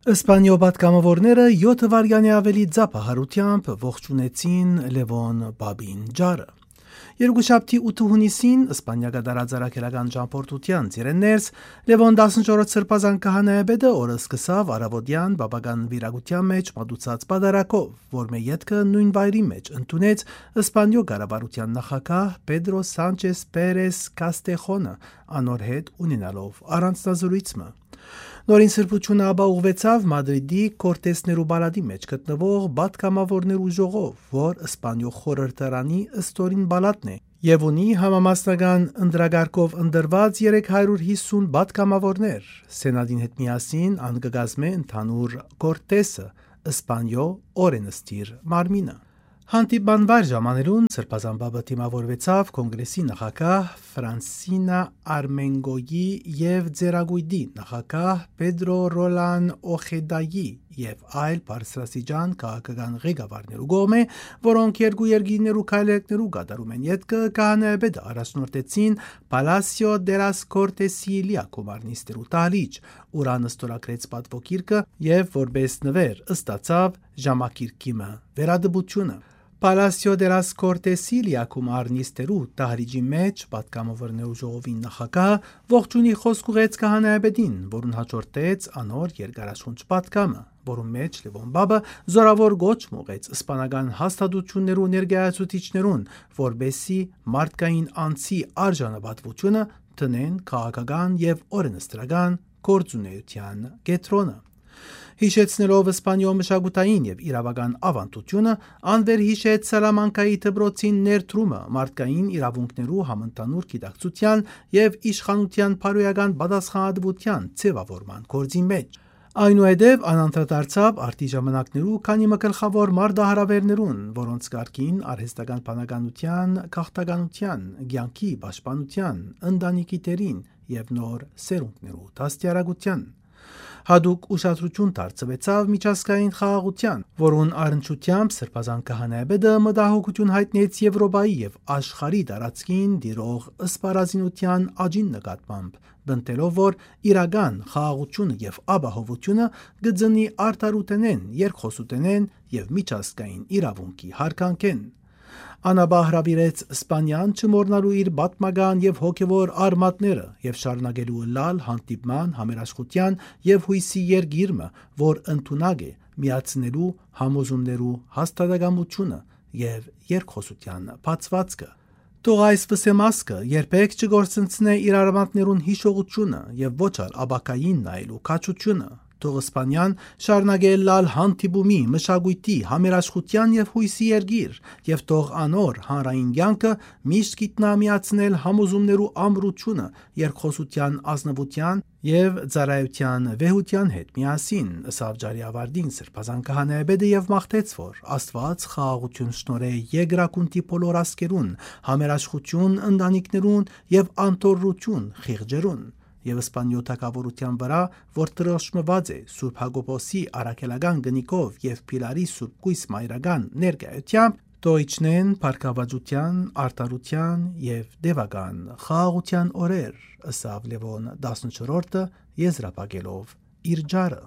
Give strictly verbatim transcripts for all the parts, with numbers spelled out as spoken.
Իսպանիո պատգամավորները յոթ վայրկյանի ավելի ձապահարությամբ ողջունեցին Լևոն Բաբին ջարը։ Երկուշաբթի ութ հունիսին Իսպանիա գդարած առաքելական ճամփորդության ծիրեններս Լևոն տասնչորրորդ սրբազան քահանայապետը օրը սկսավ արավոտյան բաբական վիրագության մեջ մատուցած պատարակով, որ մե ետքը նույն վայրի մեջ ընդունեց Իսպանիո կառավարության նախագահ Պեդրո Սանչես Պերես Կաստեխոնը, անոր հետ ունենալով առանձնազրույցը։ Նորին սրբությունը ապա ուղղվեցավ Մադրիդի Կորտեսներու բալադի մեջ գտնվող պատգամավորներու ժողով, որ Իսպանիո խորհրդարանի ըստորին բալատն է եւ ունի համամասնական ընդրագարկով ընդրված երեք հարյուր հիսուն պատգամավորներ։ Սենատին հետ միասին անգգազմե ընդհանուր Կորտեսը Իսպանիո օրենսդիր մարմինը։ Հանդիպման վայր ժամանելուն սրբազան բաբը թիմավորվեցավ կոնգրեսի նախագահ Ֆրանսինա Արմենգոյի եւ Ձերագույդի նախագահ Պեդրո Ռոլան Օխեդայի եւ այլ բարձրաստիճան քաղաքական ղեկավարներու կողմէ, որոնք երկու երկիրներու քայլերներու կատարում են ետքը քահանայապետը առաջնորդեցին Պալասիո դե լաս Կորտեսի լիակոմարնիստերու տալիճ, ուրան ստորագրեց պատվոգիրքը եւ որպես նվեր ստացավ ժամակիրքիմը վերադպությունը։ Պալասիո դե լաս Կորտեսի լիակոմարնիստերու տահրիջի մեջ պատգամավորներու ժողովի նախագահը ողջունի խոսք ուղեց քահանայապետին, որուն հաջորդեց անոր երկարաշունչ պատգամը, որում մեջ Լևոն Բաբը զորավոր գոչ մուղեց իսպանական հաստատություններու ներկայացուցիչներուն, որբեսի մարդկային անձի արժանապատվությունը տնեն քաղաքական եւ օրենսդրական գործունեության կետրոնը։ Հիշեցնելով Իսպանիո մշակութային եւ իրավական ավանդությունը, անվեր հիշեց Սալամանկայի դպրոցին ներդրումը մարդկային իրավունքներու համընդհանուր գիտակցության եւ իշխանության բարոյական պատասխանատվության ձևավորման գործի մեջ։ Այնուհետև անանդրադարձավ արդի ժամանակներու քանի մը գլխավոր մարդահրավերներուն, որոնց կարգին արհեստական բանականության, քաղաքականության, կյանքի պաշտպանության, ընտանիքի դերին եւ նոր սերունդներու դաստիարակության։ Հadouk ուշադրություն դարձվեցավ միջազգային խաղաղության, որուն առնչությամբ սրբազան քահանայապետը մտահոգություն հայտնեց Եվրոպայի եւ աշխարհի տարածքին դիրող սպառազինության աճին նկատմամբ, բնտելով որ իրական խաղաղությունը եւ ապահովությունը գծնի արդարութենեն, երկխոսութենեն եւ միջազգային իրավունքի հարգանքեն։ Անաբա հրավիրեց Իսպանիան չմոռնալու իր պատմական եւ հոգեվոր արմատները եւ շարունակելու լալ հանդիպման համերաշխության եւ հույսի երգիրը, որ ընդունակ է միացնելու համոզումներու հաստատակամությունը եւ երկխոսության բացվածքը։ Թող այս վսեմասկը երբեք չգործընծնե իր արմատներուն հիշողությունը եւ ոչ այլ աբակային նայելու քաջությունը։ Թող Իսպանիան շարունակե լալ հանդիպումի, մշակույթի, համերաշխության եւ հույսի երգիր, եւ թող անոր հանրային կյանքը միշտ գիտնա միացնել համոզումներու ամրությունը, երկխոսության ազնվության եւ ծառայության վեհության հետ միասին, ըսավ ջարի ավարտին սրբազան քահանայապետը եւ մաղթեց, որ Աստված խաղաղություն շնորհե երկրակունտի բոլոր ասկերուն, համերաշխություն ընտանիքներուն եւ անթորություն խիղճերուն։ Եվ Իսպանիո թագավորության վրա, որ տրոշմված է Սուրբ Հակոբոսի առաքելական գնիկով եւ Պիլարի Սուրբ Կույս մայրական ներկայությամբ, տոյչնեն փառքավաճության, արտարության եւ դեվական խաղաղության օրեր, ըսավ Լևոն տասնչորրորդը եզրափակելով իր ջարը։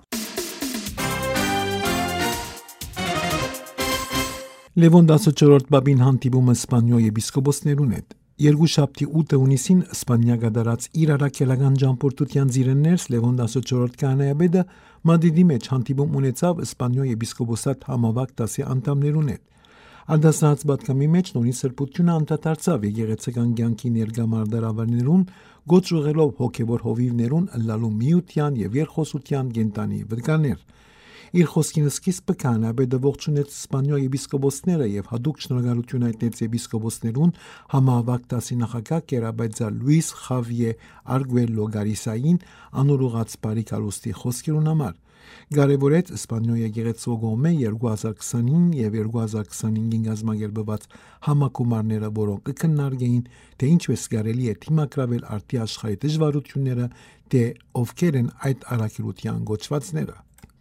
Լևոն տասնչորրորդ բաբին հանդիպում Իսպանիո եպիսկոպոսներուն հետ։ Երկուշաբթի ութ հունիսին Իսպանիա գդարած իր առաքելական ճամփորդության ծիրեններս Լևոն տասնչորրորդ քահանայապետը Մադրիդի մեջ հանդիպում ունեցավ Իսպանիո եպիսկոպոսատ համավարակ դասի անդամներուն հետ։ Անդասնած պատգամի մեջ նորին սրբությունը անդրադարձավ եկեղեցական կյանքի ներկա մարդահրավերներուն, գոչ ուղղելով հոգեվոր հովիվներուն ըլլալու միության եւ երկխոսության կենտանի վտկաներ։ Իր խոսքին սկիզբը քահանայապետը ողջունեց Իսպանիո եպիսկոպոսները եւ հadouk շնորհակալություն հայտնեց եպիսկոպոսներուն համավարակ դասի նախագահ Կերաբայձա Լուիս Խավիե Արգուելո Գարիսային անոր ուղած բարի կալուստի խոսքերուն համար։ Կարևորեց Իսպանիո եկեղեցու կողմէ երկու հազար քսանինը եւ երկու հազար քսանհինգին կազմակերպված համակումարները, որոնք կքննարկեին, թե ինչպես կարելի է թիմակրավել արդի աշխարհի դժվարությունները, թե ովքեր են այդ առաքելության գոչվածները։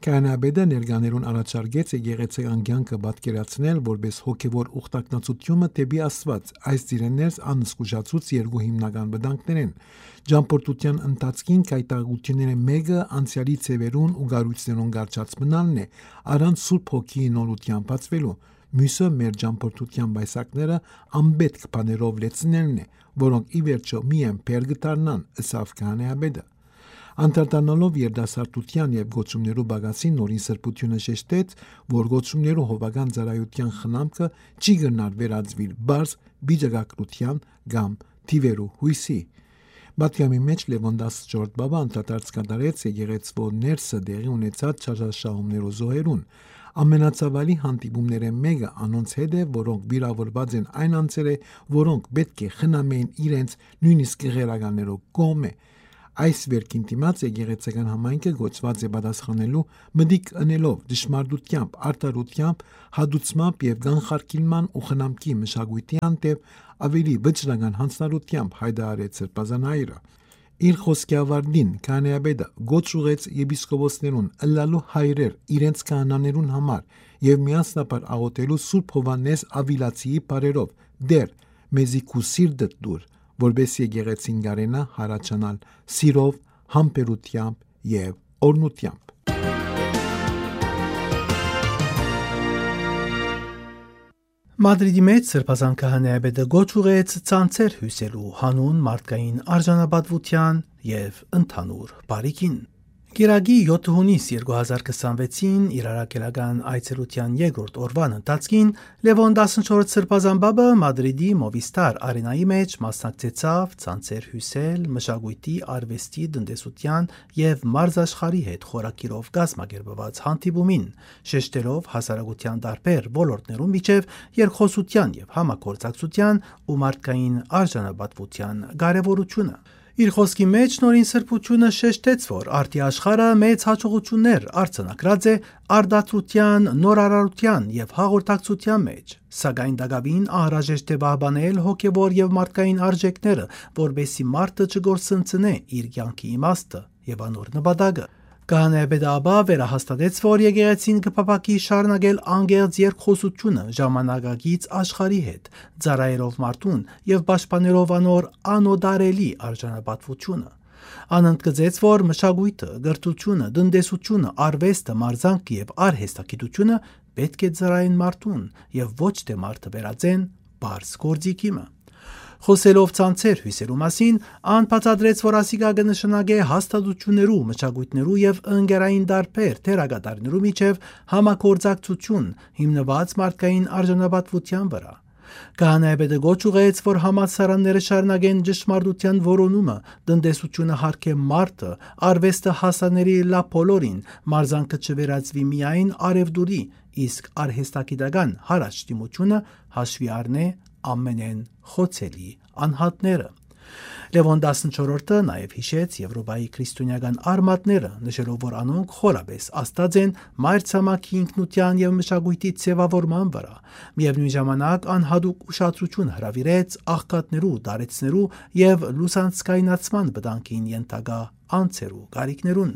Քահանայապետը ներկաներուն առաջարկեց եկեղեցական կյանքը պատկերացնել որպես հոգևոր ուխտակնացությունը դեպի Աստված։ Այս ծիրեններս անզգուշացուց երկու հիմնական վտանգներ են։ Ճամփորդության ընթացքին կայտագությունները մեկը անցյալի ծևերուն ու գարույցներուն գարչած մնալն է, առանց Սուրբ Հոգիի նորությամբ բացվելու։ Մյուսը մեր ճամփորդության բայսակները անպետք բաներով լեցնելն է, որոնք ի վերջո միայն փեր կդառնան, ըսավ քահանայապետը։ Անդրադառնալով երդասարտության եւ գոչումներու բագասին նորին սրբությունը շեշտեց, որ գոչումներու հովական ծառայության խնամքը չի գնար վերածվիլ բարձ բիջակակրության կամ թիվերու հույսի։ Բատկամի մեջ Լևոն տասնչորրորդ բաբա անդրադարձ կատարեց եկեղեցվո ներսը դեղի ունեցած չարաշահումներու զոհերուն։ Ամենացավալի հանդիպումները մեկը անոնց հետ է, որոնք վիրավորված են այն անձերը, որոնք պետք է խնամեին իրենց նույնիսկ գեղերականներով կողմը։ Այս վերքին դիմաց եկեղեցական համայնքը գոչված է պատասխանելու մտիկ ընելով դժմարտությամբ, արդարությամբ, հադուցմամբ եւ գանխարկիլման ու խնամքի մշակույթի անտեպ ավելի վճռական հանձնարարությամբ հայտարարեց սրբազան հայրը։ Իր խոսքի ավարտին քահանայապետը գոչ ուղեց եպիսկոպոսներուն ըլլալու հայրեր իրենց քահանաներուն համար եւ միասնապար աղոթելու Սուրբ Հովհաննես Ավիլացիի բարերով դեր մեզի քու սիրտը դուր, որպես եկեղեցին գարենա հարաճանալ սիրով, համբերությամբ եւ օրնությամբ։ Մադրիդի մեջ սրբազան քահանայապետը գոչ ուղեց ցանցեր հյուսելու հանուն մարդկային արժանապատվության եւ ընդհանուր բարիքին։ Գիրագի յոթ հունիս երկու հազար քսանվեցին իր արաքելական այցելության երկրորդ օրվան ընթացքին Լևոն տասնչորրորդ սրբազան բաբը Մադրիդի Մովիստար արենայի մեջ մասնակցեցավ ցանցեր հյուսել մշակույթի, արվեստի, տնտեսության եւ մարզաշխարհի հետ խորակիրով գազմագերբված հանդիպումին, շեշտելով հասարակության տարբեր ոլորտներում միջև երկխոսության եւ համագործակցության ու մարդկային արժանապատվության կարեւորությունը։ Իր խոսքի մեջ նորին սրբությունը շեշտեց, որ արդի աշխարհը մեծ հաջողություններ արձանագրած է արդարության, նորարարության եւ հաղորդակցության մեջ, սակայն դակավին անհրաժեշտ է պահպանել հոգեվոր եւ մարդկային արժեքները, որբեսի մարդը չգործընծնե իր կյանքի իմաստը եւ անոր նպատակը։ Քահանայապետը ապա վերահաստատեց, որ եկեղեցին կփափակի շարունակել անգերձ երկխոսությունը ժամանակակից աշխարհի հետ, ծառայելով մարդուն եւ պաշտպանելով անոր անօդարելի արժանապատվությունը։ Անընդգծեց, որ մշակույթը, գրթությունը, տնտեսությունը, արվեստը, մարզանքը եւ արհեստագիտությունը պետք է ծառայեն մարդուն եւ ոչ թե մարդը վերածեն բարձ գործիքիմը։ Խոսելով ցանցեր հյուսելու մասին, ան բացատրեց, որ ասիկա կնշանակե հաստատություններու, մշակույթներու եւ ընկերային դարբեր թերագատարներու միջև համագործակցություն հիմնված մարդկային արժանապատվության վրա։ Քահանայապետը գոչ ուղեց, որ համալսարանները շարունակեն ճշմարտության որոնումը, տնտեսությունը հարգե մարդը, արվեստը հասաների լա բոլորին, մարզանքը չվերածվի միայն արևդուրի, իսկ արհեստագիտական հարաճտիմությունը հաշվի առնե ամենեն խոցելի անհատները։ Լևոն տասնչորրորդը նաև հիշեց Եվրոպայի քրիստոնեական արմատները, նշելով, որ անոնք խորապես աստած են մայրցամաքի ինքնության եւ մշակույթի ձևավորման վրա։ Միևնույն ժամանակ անհատուկ ուշադրություն հրավիրեց աղքատներու, դարեցներու եւ լուսանցքայնացման վտանգին ենթակա անձերու կարիքներուն։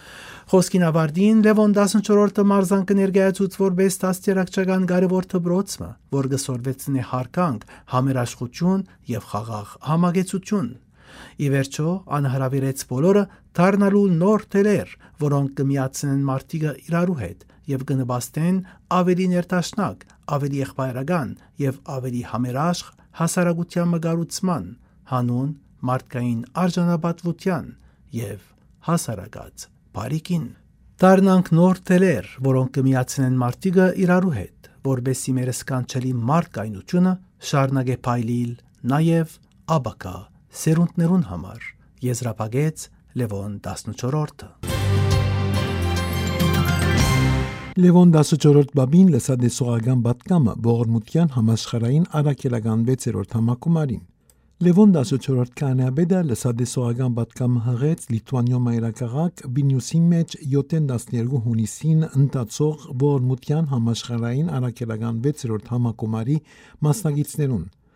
Խոսքին ավարտին Լևոն տասնչորրորդը մարզանքը ներկայացուց որպես դաստիարակչական կարևոր դպրոցը, որ գսորվեցնե հարկանք, համերաշխություն եւ խաղաղ համագեցություն։ Ի վերջո անհրավիրեց բոլորը դառնալու նոր թելեր, որոնք կմիացնեն մարդիկը իրարու հետ եւ կնպաստեն ավելի ներդաշնակ, ավելի եղբայրական եւ ավելի համերաշխ հասարակության մգարուցման հանուն մարդկային արժանապատվության եւ հասարակած բարիքին։ Դառնանք նոր թելեր, որոնք կմիացնեն մարդիկը իրարու հետ, որբեսի մեր սկանչելի մարդկայնությունը շարունակե փայլիլ նաև աբակա սերունդներուն համար։ Եզրափակեց Լևոն տասնչորրորդը։ Լևոն տասնչորրորդ բաբին լսադեսողական պատգամը ողորմության համաշխարհային առաքելական վեցերորդ համակումարին։ Լևոն տասնչորրորդ քահանայապետը լսադեսողական պատգամը հղեց Լիտվանիո մայրաքաղաք Վիլնյուսի մեջ յոթ տասներկու հունիսին ընթացող ողորմության համաշխարհային առաքելական վեցերորդ համակումարի մասնակիցներուն։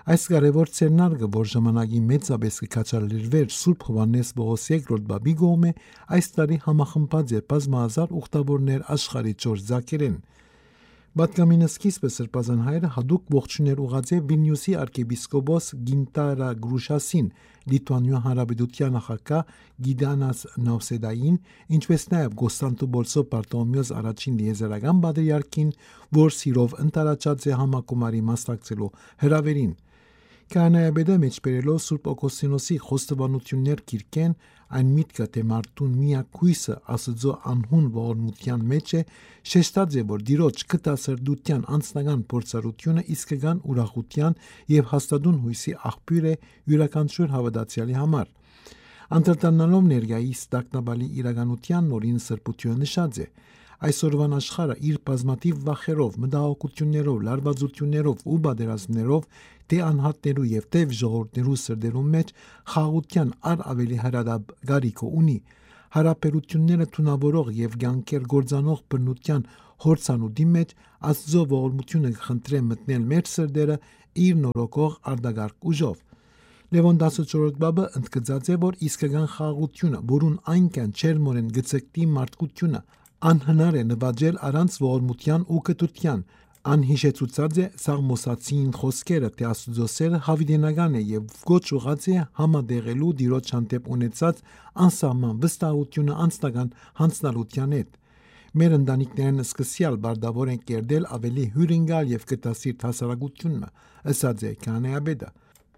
Այս կարևոր ցերնարգը, որ ժամանակի մեծապես կկաչալերվեր Սուրբ Հովհաննես Պողոս երկրորդ բաբի գոմե, այս տարի համախմբած է բազմահազար ուխտավորներ աշխարհի չորս ձակերեն։ Պատկամինը սկիզբը սրբազան հայրը հadoop ողջուներ ուղղած է Վիլնյուսի arczepiskopos Գինտարա Գրուշասին, Լիտվանիա Հանրապետության նախագահ Գիդանաս Նավսեդային, ինչպես նաև Կոստանդնուպոլսո Պարտոմեոս առաջին լիեզերական պատրիարքին, որ սիրով ընտարաճած է համակոմարի մասնակցելու հրավերին։ Կանայաբեդը մեջբերելով Սուրբ Օգոստինոսի խոստովանություններ գիրքեն, այն միտքը թե մարդուն միակ հույսը Աստծո անհուն ողորմության մեջ է, շեշտած է, որ Տիրոջ կտասրդության անձնական փորձառությունը իսկական ուրախության եւ հաստատուն հույսի աղբյուր է յուրաքանչյուր հավատացյալի համար։ Անդրադառնալով ներկայիս տագնապալի իրականության նորին սրբությունը նշած է։ Այսօրվան աշխարհը իր բազմաթիվ վախերով, մտահոգություններով, լարվածություններով ու բادرազմներով թե անհատներու եւ թե ժողովուրդներու սրդերու մեջ խաղաղության առ ավելի հրադապ գարիքո ունի։ Հարաբերությունները թունավորող եւ ցանկեր գործանող բնության հորցանուտի մեջ Աստծո ողորմությունը խնդրե մտնել մեր սրդերը իր նորոգող արտագարկ ուժով։ Լևոն տասնչորրորդ բաբը ընդգծած է, որ իսկական խաղաղությունը, որուն այնքան չերմորեն գծկտի մարդկությունը, անհնար է նվաճել առանց ողորմության ու կտության, անհիշեցուցած է Սաղմոսացին խոսքերը, թե Աստծո սերը հավիտենական է եւ գոչ ուղած է համադեղելու Տիրոջ հանդեպ ունեցած անսահման վստահությունը անձնական հանձնալության հետ։ Մեր ընտանիքներն սկսյալ բարդավոր են կերդել ավելի հյուրընկալ եւ կտասիրտ հասարակությունը, ըսած է Կանայաբեդը։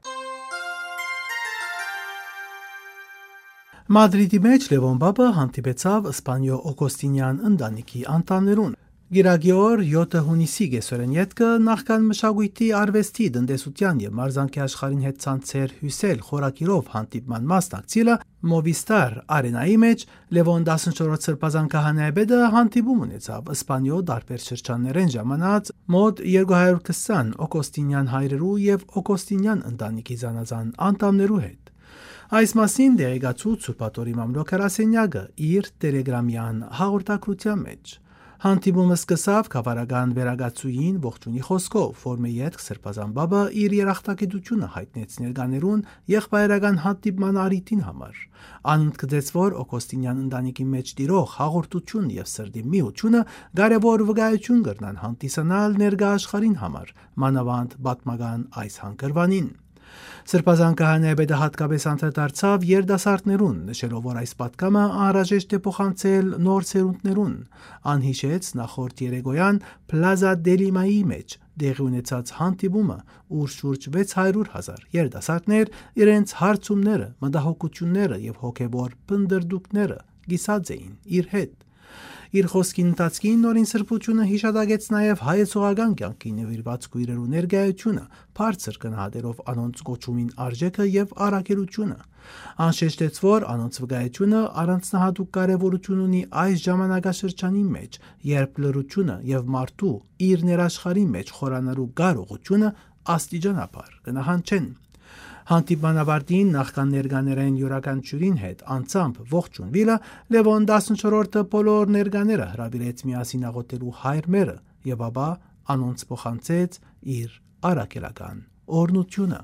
Մադրիդի մեջ Լևոն բաբը հանդիպեցավ Սպանիո Օգոստինյան ընտանիքի անդամներուն։ Գիրագի օր յոթ հունիսի գեսորեն ետքը նախքան մշակույթի արվեստի տնտեսության եւ մարզանկի աշխարհին հետ ցանցեր հյուսել խորակիրով հանդիպման մասնակցելը Movistar Arena-ի մեջ Լևոն տասնչորրորդ սրբազան քահանայաբեդը հանդիպում ունեցավ Սպանիո դարբեր շրջաններեն ժամանած մոտ երկու հարյուր քսան Օգոստինյան հայրերու եւ Օգոստինյան ընտանիքի զանազան անդամներու հետ։ Այս մասին դեղեկացուց Սուրբաթորի մամլոք-հրասենյակը իր տելեգրամյան հաղորդակցության մեջ։ Հանդիպումը սկսավ գավառական վերագացուին ողջունի խոսքով, որ մի ետք սրբազան բաբը իր երախտագիտությունը հայտնեց ներկաներուն եղբայրական հանդիպման առիթին համար։ Անընդգծեց, որ Օգոստինյան ընտանիքի մեջ տիրող հաղորդություն եւ սրդի միությունը կարևոր վկայություն կրնան հանդիսանալ ներկա աշխարհին համար, մանավանդ պատմական այս հանգրվանին։ Սրբազան քահանայաբեդը հատկապես անդրադարձավ երիտասարդներուն, նշելով, որ այս պատգամը անհրաժեշտ է փոխանցել նոր սերունդներուն, անհիշեց նախորդ երեկոյան Plaza de Limայի մեջ տեղի ունեցած հանդիպումը, ուր շուրջ վեց հարյուր հազար երիտասարդներ իրենց հարցումները, մտահոգությունները եւ հոգեվոր փնդրդուկները գիսած էին իր հետ։ Իր խոսքի ընթացքին նորին սրբությունը հիշատակեց նաև հայեցողական կյանքի նվիրված քույրերու ներկայությունը, բարձր գնահատելով անոնց կոչումին արժեքը եւ առաքելությունը։ Անշեշտեց, որ անոնց վկայությունը առանձնահատուկ կարևորություն ունի այս ժամանակաշրջանի մեջ, երբ լրությունը եւ մարդու իր ներաշխարհի մեջ խորանալու կարողությունը աստիճանաբար կնահանջեն։ Հանդիպման ավարտին նախքան ներկաներեն յուրաքանչյուրին հետ անցամբ ողջունվելը Լևոն տասնչորրորդը բոլոր ներկաները հրավիրեց միասին աղոթելու հայրմերը եւ ապա անոնց փոխանցեց իր առաքելական օրհնությունը։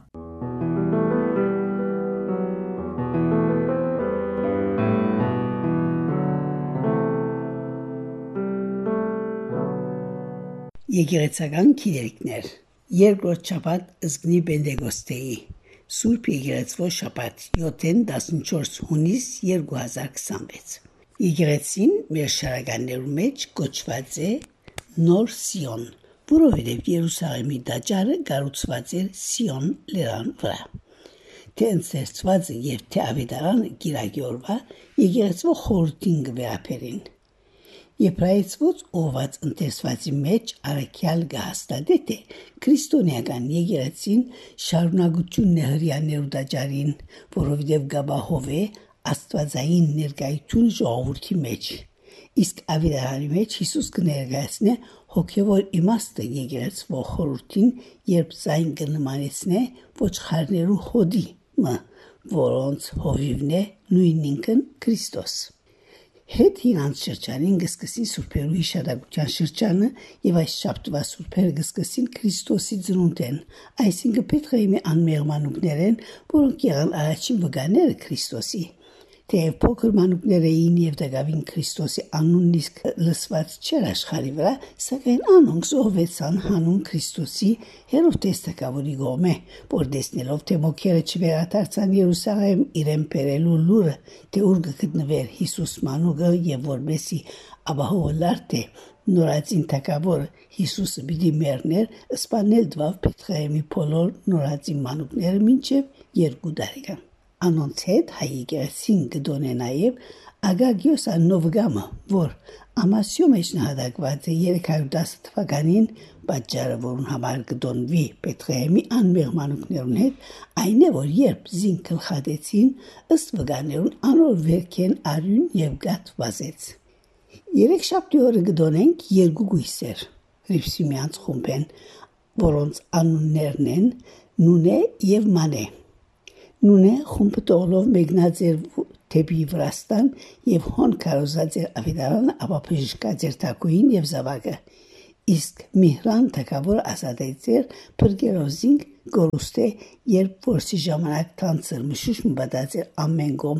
Եկեղեցական քիրերիկներ երկրորդ շաբաթ ըսգնի Պենտեկոստեի Սուրբ Եկեղեցվո շաբաթ յոթ տասնչորս հունիս երկու հազար քսանվեց։ Եկեղեցին մեր շարականներու մեջ կոչված է Նոր Սիոն, որովհետև Երուսաղեմի տաճարը կառուցված էր Սիոն լեռան վրա։ Թե ընթերցված եւ թե ավետարանը գիրակի օրվա եկեղեցվո խորհրդին կվերապերին։ Եբրայեցված ով ընթերցվածի մեջ արաքյալ գահստադե թե քրիստոնեական եկեղեցին շարունակությունն է հրյաներու տաճարին, որովհետև գաբահով է աստվածային ներկայություն ժողովրդի մեջ։ Իսկ ավետարանի մեջ Հիսուս կներկայացնե հոգևոր իմաստը եկեղեցվո խորհրդին, երբ զայն կնմանեցնե ոչխարներու հոդի, մը, որոնց հովիվն է նույն ինքն Քրիստոս։ Հետ հինանց շրջանին գսկսի Սուրբերու հիշադակության շրջանը եւ այս շաբթվա Սուրբերը գսկսին Քրիստոսի ծնունդեն, այսինքն Պետրոյի անմեղ մանուկներեն, որոնք եղան առաջին վկաները Քրիստոսի։ Թեև փոքր մանուկները էին եւ դակավին Քրիստոսի անունն իսկ լսված չէր աշխարհի վրա, սակայն անոնք զոհվեցան հանուն Քրիստոսի Հերովդես թագավորի գոմե, որ տեսնելով թե մոքերը չվերադարձան Երուսաղեմ իրեն բերելու լուրը, թե ուր գտնվեր Հիսուս մանուկը եւ որբեսի ապահովելար թե նորածին թագավոր Հիսուսը պիտի մեռներ, սպանել դվավ Պետրոյի բոլոր նորածին մանուկները մինչեւ երկու տարեկան։ Անոնց հետ հայ եկեղեցին գտոնե նաև Ագագիոս Նովգամը, որ Ամասիո մեջ նահատակված է երեք հարյուր տասը թվականին, պատճառը որուն համար գտոնվի Պետրոյի անմեղ մանուկներուն հետ, այն է, որ երբ զին գլխատեցին, ըստ վկաներուն անոր վերքեն արյուն եւ գաթ վազեց։ Երեք շաբթի օրը գտոնենք երկու գույսեր, Հրիփսիմյանց խումբեն, որոնց անուններն են Նունե եւ Մանե։ Նունե խումբը տողլով մեկնած էր թեպի Վրաստան եւ հոն կարոզած էր ավետարանը ապա բժշկած էր թակուին եւ զավակը, իսկ Միհրան թագավոր ազատեց էր Պրգերոզին գորուստե, երբ որսի ժամանակ թանցր մշուշ մբադած էր ամեն գոմ։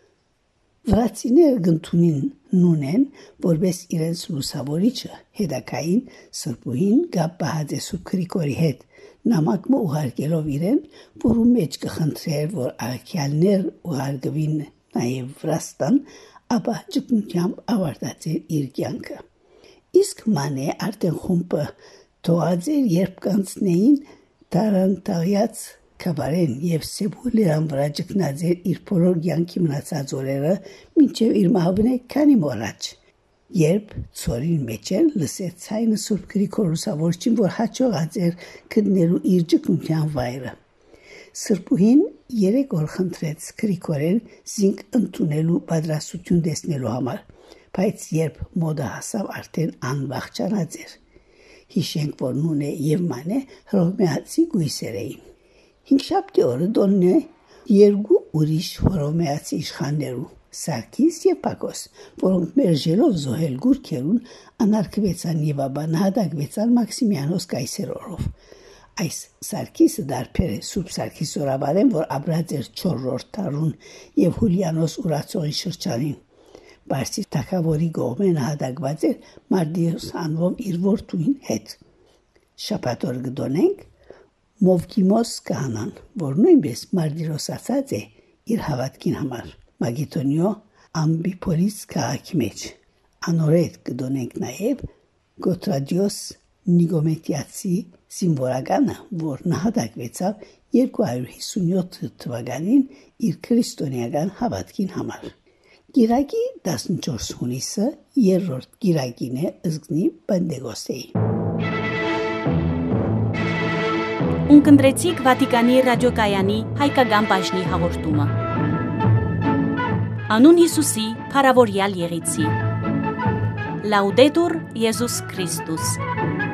Վրացիները գնտունին Նունեն, որպես իրենց լուսավորիչը, հետակային սրբուհին գապ պահած է Սուրբ Գրիգորի հետ, նամակը ուղարկելով իրեն, որում մեջ կխնդրեր, որ արաքյալներ ուղարկվին նաև Վրաստան, ապա ճկունությամբ ավարտած էր իր կյանքը։ Իսկ Մանե արդեն խումբը թողած էր, երբ կանցնեին Տարանտաղյաց Քաբարեն եւ Սեբուլիան վրա ճկնած էր իր բոլոր կյանքի մնացած օրերը, մինչև իր մահվնե քանի մոռաջ։ Երբ ծորին մեջ էր լսեց ցայնը Սուրբ Գրիգոր լուսավորչին, որ հաջողած էր գտնելու իր ճկունության վայրը։ Սրբուհին երեք օր խնդրեց Գրիգորեն զինք ընդունելու պատրաստություն տեսնելու համար, բայց երբ մոդը հասավ, արդեն անվախճանած էր։ Հիշենք, որ Նունե եւ Մանե հռոմեացի գույսեր էին։ Հինգշաբթի օրը դոննե երկու ուրիշ հռոմեացի իշխաններու Սարգիս եւ Պակոս, որոնք մերժելով զոհել գուրքերուն անարգվեցան եւ ապա նահատակվեցան Մաքսիմիանոս կայսերով։ Այս Սարգիսը դարբեր է Սուրբ Սարգիս Զորաբարեն, որ ապրած էր չորրորդ դարուն եւ Հուլիանոս ուրացողի շրջանին։ Բարսի թագավորի գողմե նահատակված էր Մարդիրոս անվով իր որդուին հետ։ Շաբաթ օր գտոնենք Մովկիմոս կահանան, որ նույնպես Մարդիրոսացած է իր հավատքին համար։ Մագետոնիո Ամբիպոլիս քաղաքի մեջ։ Անորետ կդոնենք նաև Գոտրադիոս Նիգոմետիացի զինվորականը, որ նահատակվեցավ երկու հարյուր հիսունյոթ թվականին իր քրիստոնեական հավատքին համար։ Գիրակի տասնչորս հունիսը երրորդ գիրակին է ըզգնի Պենտեկոստեի։ Ունկնդրեցիք Վատիկանի ռադիոկայանի հայկական բաժնի հաղորդումը։ Անուն Հիսուսի փառավորյալ եղեցի։ Լաուդետուր Եզուս Քրիստոս։